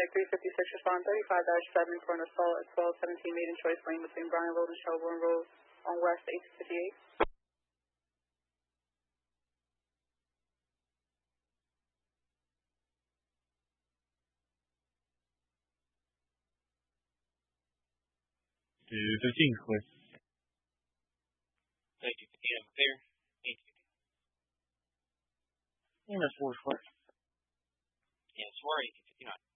Paramedic 356, respond 35-7 for an assault at 1217 Maiden Choice Lane between Bryan Road and Shelbourne Road on West 1858. To 15, clear. Thank you. Yeah, clear. EMS 4 clear. Yeah, 4 1859.